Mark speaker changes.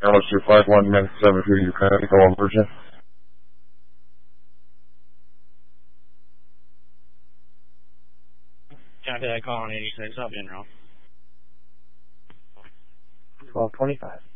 Speaker 1: Airlines 251-72, you can go Virgin.
Speaker 2: Copy that call on 86, I'll be in route.
Speaker 3: 1225.